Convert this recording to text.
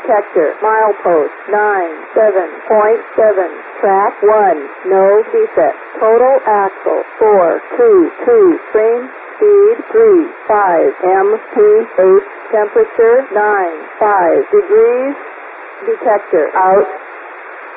detector, milepost 97.7, track 1, no defect, total axle 422, frame speed 35 mph, temperature 95 degrees, detector out.